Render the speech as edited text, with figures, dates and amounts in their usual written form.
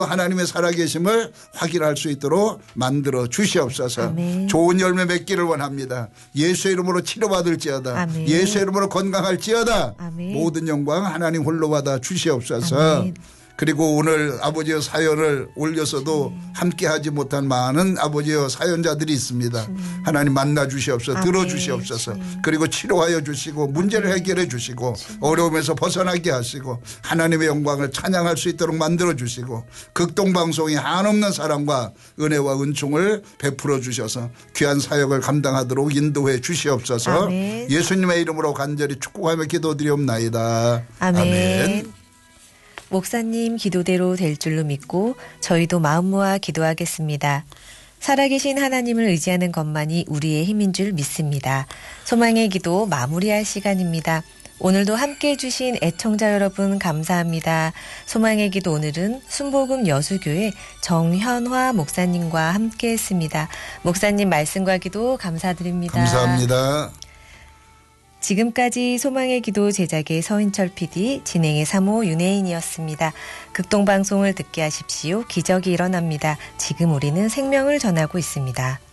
하나님의 살아계심을 확인할 수 있도록 만들어 주시옵소서. 아멘. 좋은 열매 맺기를 원합니다. 예수의 이름으로 치료받을지어다. 아멘. 예수의 이름으로 건강할지어다. 아멘. 모든 영광 하나님 홀로 받아 주시옵소서. 아멘. 그리고 오늘 아버지의 사연을 올려서도 함께하지 못한 많은 아버지의 사연자들이 있습니다. 하나님 만나 주시옵소서. 아멘. 들어주시옵소서. 그리고 치료하여 주시고 문제를 해결해 주시고 어려움에서 벗어나게 하시고 하나님의 영광을 찬양할 수 있도록 만들어 주시고 극동방송이 한없는 사랑과 은혜와 은총을 베풀어 주셔서 귀한 사역을 감당하도록 인도해 주시옵소서. 아멘. 예수님의 이름으로 간절히 축복하며 기도드리옵나이다. 아멘. 아멘. 목사님 기도대로 될 줄로 믿고 저희도 마음 모아 기도하겠습니다. 살아계신 하나님을 의지하는 것만이 우리의 힘인 줄 믿습니다. 소망의 기도 마무리할 시간입니다. 오늘도 함께해 주신 애청자 여러분 감사합니다. 소망의 기도 오늘은 순복음 여수교회 정현화 목사님과 함께했습니다. 목사님 말씀과 기도 감사드립니다. 감사합니다. 지금까지 소망의 기도 제작의 서인철 PD, 진행의 3호 윤혜인이었습니다. 극동방송을 듣게 하십시오. 기적이 일어납니다. 지금 우리는 생명을 전하고 있습니다.